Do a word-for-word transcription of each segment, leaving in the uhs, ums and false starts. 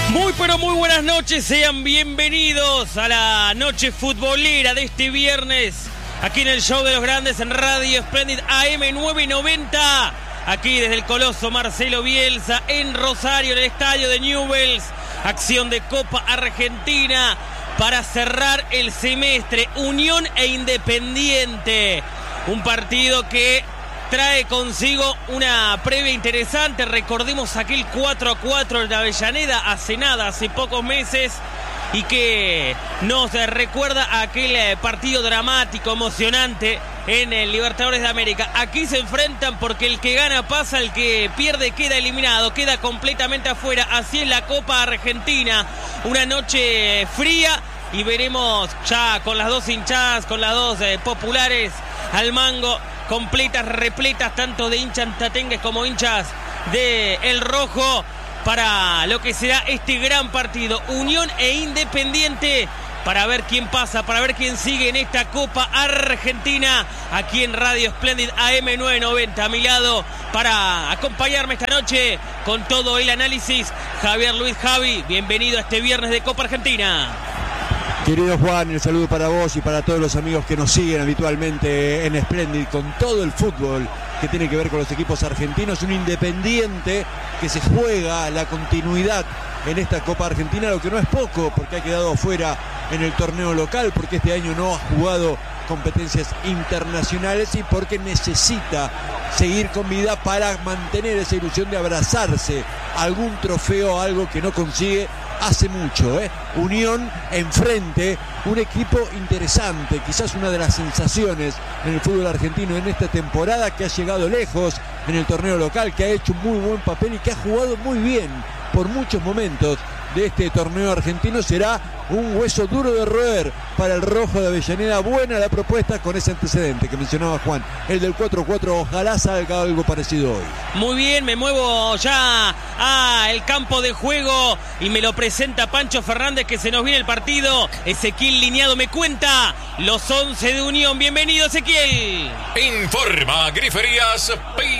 Muy pero muy buenas noches, sean bienvenidos a la noche futbolera de este viernes, aquí en el Show de los Grandes en Radio Splendid A M novecientos noventa, aquí desde el Coloso Marcelo Bielsa en Rosario, en el estadio de Newell's, acción de Copa Argentina para cerrar el semestre, Unión e Independiente, un partido que trae consigo una previa interesante. Recordemos aquel cuatro a cuatro de Avellaneda hace nada, hace pocos meses, y que nos recuerda a aquel partido dramático, emocionante en el Libertadores de América. Aquí se enfrentan porque el que gana pasa, el que pierde queda eliminado, queda completamente afuera. Así es la Copa Argentina, una noche fría, y veremos ya con las dos hinchadas, con las dos eh, populares al mango, completas, repletas, tanto de hinchas tatengues como hinchas de El Rojo, para lo que será este gran partido, Unión e Independiente, para ver quién pasa, para ver quién sigue en esta Copa Argentina, aquí en Radio Splendid A M novecientos noventa. A mi lado, para acompañarme esta noche con todo el análisis, Javier Luis. Javi, bienvenido a este viernes de Copa Argentina. Querido Juan, el saludo para vos y para todos los amigos que nos siguen habitualmente en Splendid, con todo el fútbol que tiene que ver con los equipos argentinos. Un Independiente que se juega la continuidad en esta Copa Argentina, lo que no es poco, porque ha quedado fuera en el torneo local, porque este año no ha jugado competencias internacionales y porque necesita seguir con vida para mantener esa ilusión de abrazarse a algún trofeo, algo que no consigue hace mucho, ¿eh? Unión enfrente, un equipo interesante, quizás una de las sensaciones en el fútbol argentino en esta temporada, que ha llegado lejos en el torneo local, que ha hecho un muy buen papel y que ha jugado muy bien por muchos momentos de este torneo argentino. Será un hueso duro de roer para el Rojo de Avellaneda. Buena la propuesta con ese antecedente que mencionaba Juan, el del cuatro cuatro. Ojalá salga algo parecido hoy. Muy bien, me muevo ya al campo de juego y me lo presenta Pancho Fernández, que se nos viene el partido. Ezequiel Lineado me cuenta los once de Unión. Bienvenido, Ezequiel. Informa Griferías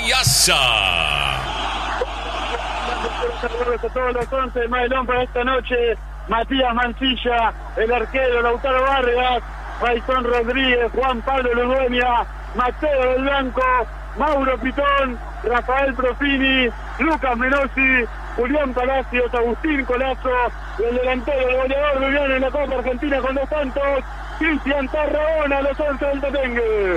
Piazza. Saludos a todos los once de Madelón para esta noche. Matías Mancilla, el arquero, Lautaro Vargas, Raizón Rodríguez, Juan Pablo Ludueña, Mateo del Blanco, Mauro Pitón, Rafael Profini, Lucas Menosi, Julián Palacios, Agustín Colazo, el delantero, el goleador de Unión en la Copa Argentina con dos tantos, Cristian Tarragona, los once del Tatengue.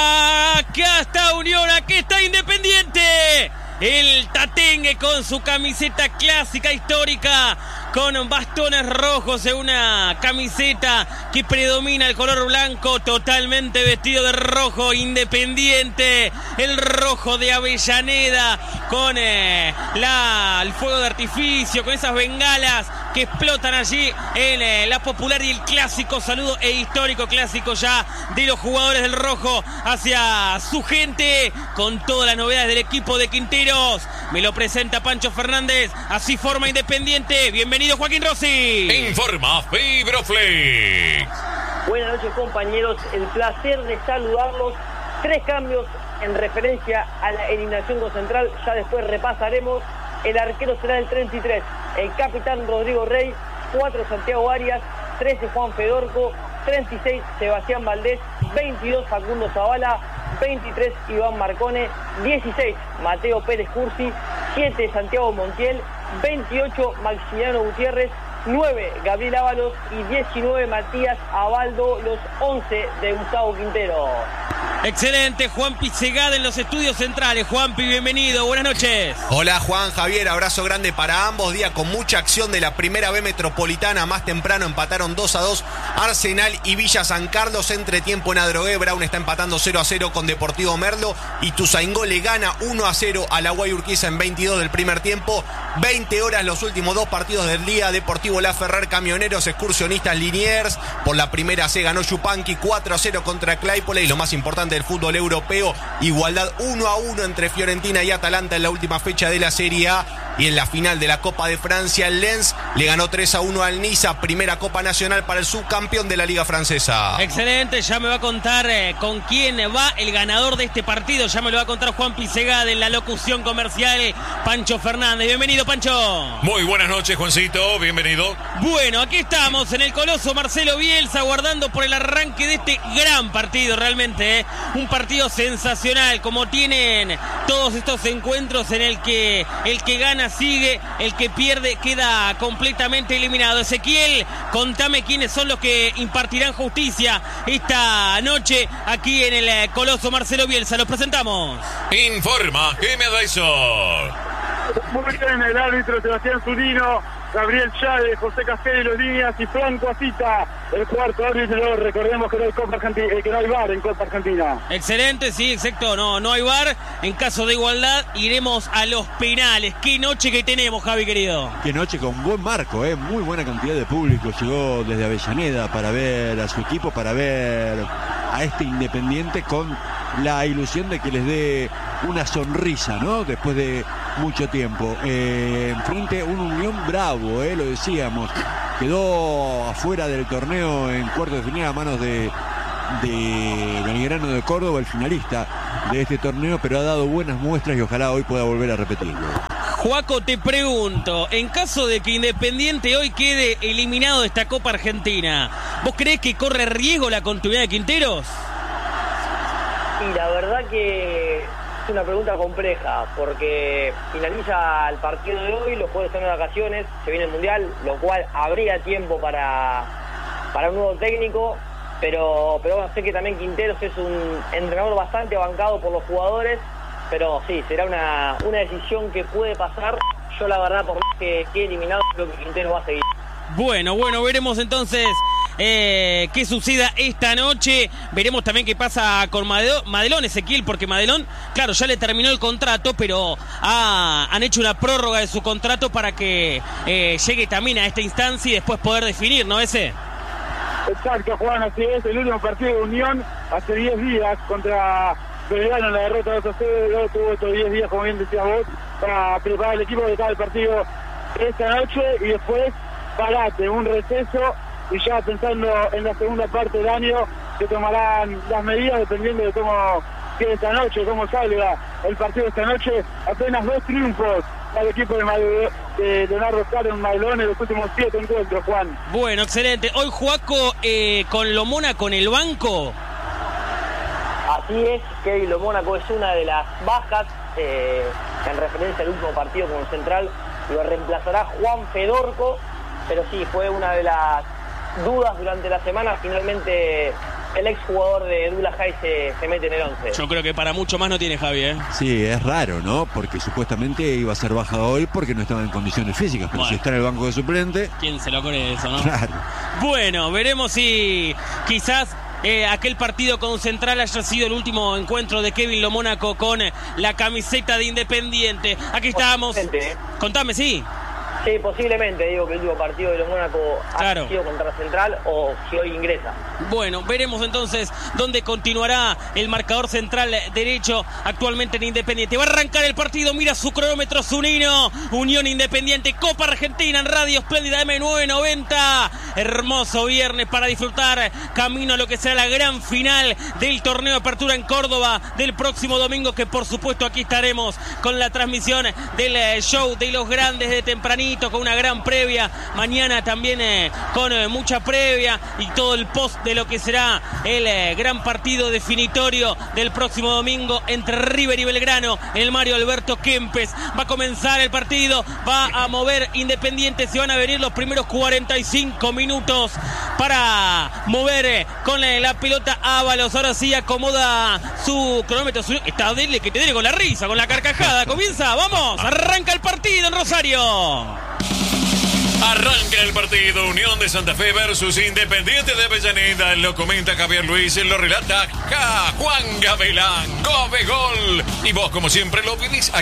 Acá está Unión, aquí está Independiente. El Tatengue con su camiseta clásica, histórica, con bastones rojos, en una camiseta que predomina el color blanco, totalmente vestido de rojo. Independiente, el rojo de Avellaneda, con eh, la, el fuego de artificio, con esas bengalas que explotan allí en eh, la popular, y el clásico saludo e histórico clásico ya de los jugadores del rojo hacia su gente, con todas las novedades del equipo de Quinteros. Me lo presenta Pancho Fernández, así forma Independiente. Bienvenido, Joaquín Rossi. Informa Fibroflex. Buenas noches, compañeros, el placer de saludarlos. Tres cambios en referencia a la eliminación con Central, ya después repasaremos. El arquero será el treinta y tres, el capitán Rodrigo Rey. Cuatro, Santiago Arias. Trece, Juan Fedorco. treinta y seis, Sebastián Valdés. veintidós, Facundo Zavala. veintitrés, Iván Marcone. dieciséis, Mateo Pérez Cursi. siete, Santiago Montiel. veintiocho, Maximiliano Gutiérrez. nueve, Gabriel Ábalos. Y diecinueve, Matías Abaldo, los once de Gustavo Quintero. Excelente, Juanpi Segada en los estudios centrales. Juanpi, bienvenido, buenas noches. Hola Juan, Javier, abrazo grande para ambos. Día con mucha acción de la Primera B Metropolitana. Más temprano empataron dos a dos Arsenal y Villa San Carlos. Entretiempo en Adrogué, Brown está empatando cero a cero con Deportivo Merlo. Y Tuzaingó le gana uno a cero a la Guay Urquiza en veintidós del primer tiempo. veinte horas los últimos dos partidos del día. Deportivo La Ferrer, Camioneros, Excursionistas, Liniers. Por la primera C ganó Yupanqui cuatro a cero contra Claypole. Y lo más importante importante del fútbol europeo. Igualdad uno a uno entre Fiorentina y Atalanta en la última fecha de la Serie A. Y en la final de la Copa de Francia, el Lens le ganó tres a uno al Niza, primera Copa Nacional para el subcampeón de la Liga Francesa. Excelente, ya me va a contar eh, con quién va el ganador de este partido. Ya me lo va a contar Juan Pisegada en la locución comercial, Pancho Fernández. Bienvenido, Pancho. Muy buenas noches, Juancito, bienvenido. Bueno, aquí estamos en el Coloso Marcelo Bielsa, aguardando por el arranque de este gran partido, realmente, ¿eh? Un partido sensacional, como tienen todos estos encuentros en el que el que gana sigue, el que pierde queda completamente eliminado. Ezequiel, contame quiénes son los que impartirán justicia esta noche aquí en el Coloso Marcelo Bielsa. Los presentamos. Informa Jaime Advisor. Muy bien, el árbitro Sebastián Zunino, Gabriel Chávez, José Castelli, los líneas y Franco Asita, el cuarto árbitro. Recordemos que no hay Copa Argentina, que no hay V A R en Copa Argentina. Excelente, sí, exacto, no, no hay V A R. En caso de igualdad iremos a los penales. Qué noche que tenemos, Javi querido. Qué noche con buen marco, ¿eh? Muy buena cantidad de público. Llegó desde Avellaneda para ver a su equipo, para ver a este Independiente con la ilusión de que les dé una sonrisa, ¿no? Después de mucho tiempo. Eh, enfrente un Unión bravo, eh, lo decíamos. Quedó afuera del torneo en cuarto de final a manos de, de Belgrano de Córdoba, el finalista de este torneo, pero ha dado buenas muestras y ojalá hoy pueda volver a repetirlo. Juaco, te pregunto, en caso de que Independiente hoy quede eliminado de esta Copa Argentina, ¿vos creés que corre riesgo la continuidad de Quinteros? Y la verdad que es una pregunta compleja, porque finaliza el partido de hoy, los jueves son de vacaciones, se viene el Mundial, lo cual habría tiempo para, para un nuevo técnico, pero, pero bueno, sé que también Quinteros es un entrenador bastante bancado por los jugadores, pero sí, será una, una decisión que puede pasar. Yo la verdad, por más que quede eliminado, creo que Quinteros va a seguir. Bueno, bueno, veremos entonces eh, qué suceda esta noche. Veremos también qué pasa con Madelón, Madelón Ezequiel, porque Madelón, claro, ya le terminó el contrato, pero ha, han hecho una prórroga de su contrato para que eh, llegue también a esta instancia y después poder definir, ¿no, ese? Exacto, Juan, así es. El último partido de Unión hace diez días contra Belgrano en la derrota dos a cero. Tuvo estos diez días, como bien decías vos, para preparar el equipo de cada partido esta noche y después parate, un receso, y ya pensando en la segunda parte del año se tomarán las medidas dependiendo de cómo quede esta noche, cómo salga el partido esta noche. Apenas dos triunfos al equipo de, Madel- de Leonardo Sala en Madelón en los últimos siete encuentros, Juan. Bueno, excelente. Hoy Juaco eh, con Lomona con el banco. Así es, Kevin Lo Mónaco es una de las bajas, eh, en referencia al último partido como central, lo reemplazará Juan Fedorco. Pero sí, fue una de las dudas durante la semana. Finalmente el exjugador de Dula High se, se mete en el once. Yo creo que para mucho más no tiene Javi, ¿eh? Sí, es raro, ¿no? Porque supuestamente iba a ser baja hoy porque no estaba en condiciones físicas. Pero bueno, si está en el banco de suplente... ¿Quién se lo cree eso, no? Claro. Bueno, veremos si quizás eh, aquel partido con Central haya sido el último encuentro de Kevin Lo Mónaco con la camiseta de Independiente. Aquí estamos. ¿eh? Contame, sí. Sí, posiblemente, digo que el último partido de Lo Mónaco Claro. ha sido contra Central o si hoy ingresa. Bueno, veremos entonces dónde continuará el marcador central derecho actualmente en Independiente. Va a arrancar el partido, mira su cronómetro Zunino. Unión Independiente, Copa Argentina en Radio Espléndida eme novecientos noventa. Hermoso viernes para disfrutar, camino a lo que será la gran final del torneo de apertura en Córdoba del próximo domingo, que por supuesto aquí estaremos con la transmisión del show de los grandes de tempranito, con una gran previa. Mañana también eh, con eh, mucha previa y todo el post de lo que será el eh, gran partido definitorio del próximo domingo entre River y Belgrano en el Mario Alberto Kempes. Va a comenzar el partido, va a mover Independiente, se van a venir los primeros cuarenta y cinco minutos para mover eh, con la, la pelota Ábalos. Ahora sí acomoda su cronómetro, su, está dele que te dele con la risa, con la carcajada. Comienza, vamos, arranca el partido en Rosario. Arranca el partido Unión de Santa Fe versus Independiente de Avellaneda. Lo comenta Javier Luis, lo relata acá Juan Gavilán. Gobe gol. Y vos, como siempre, lo vivís acá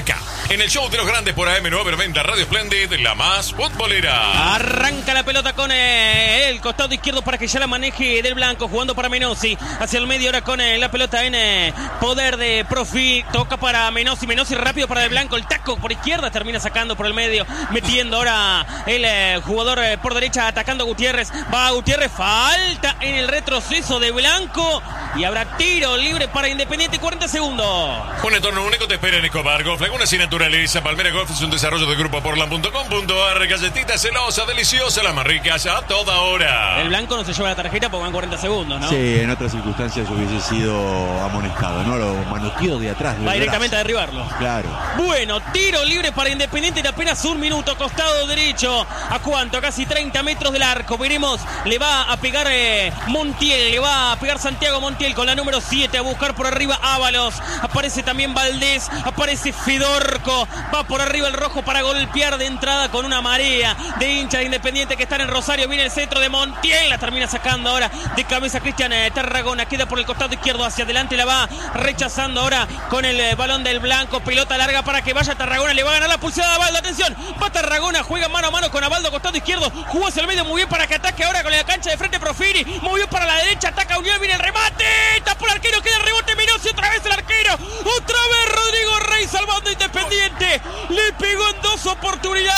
En el show de los grandes por A M nueve noventa Radio Splendid, la más futbolera. Arranca la pelota con eh, el costado izquierdo para que ya la maneje Del Blanco, jugando para Menossi. Hacia el medio ahora con eh, la pelota en eh, poder de Profi. Toca para Menossi, Menossi rápido para Del Blanco. El taco por izquierda termina sacando por el medio. Metiendo ahora el eh, jugador eh, por derecha, atacando a Gutiérrez. Va a Gutiérrez, falta en el retroceso de Blanco. Y habrá tiro libre para Independiente, cuarenta segundos. Un entorno único te espera en Escobar Golf, Laguna sin naturaleza. Palmera Golf es un desarrollo del grupo portland punto com punto a r. Galletita celosa, deliciosa, las más ricas a toda hora. El Blanco no se lleva la tarjeta porque van cuarenta segundos, ¿no? Sí, en otras circunstancias hubiese sido amonestado, ¿no? Lo manoteó de atrás. Va directamente brazo. A derribarlo. Claro. Bueno, tiro libre para Independiente de apenas un minuto, costado derecho. ¿A cuánto? A casi treinta metros del arco. Veremos, le va a pegar eh, Montiel, le va a pegar Santiago Montiel con la número siete, a buscar por arriba Ábalos. Aparece también Valdés, aparece Fedorco. Va por arriba el rojo para golpear de entrada con una marea de hinchas de Independiente que están en Rosario. Viene el centro de Montiel, la termina sacando ahora de cabeza Cristian eh, Tarragona. Queda por el costado izquierdo, hacia adelante la va rechazando ahora con el eh, balón del Blanco. Pelota larga para que vaya Tarragona, le va a ganar la pulsada a Abaldo. Atención, va Tarragona, juega mano a mano con Abaldo, costado izquierdo. Jugó hacia el medio muy bien para que ataque ahora con la cancha de frente Profiri. Movió para la derecha, ataca Unión, viene el remate. Tapó el arquero, queda el rebote Menossi, otra vez el arquero. Otra vez Rodrigo Rey salvando Independiente. Le pegó en dos oportunidades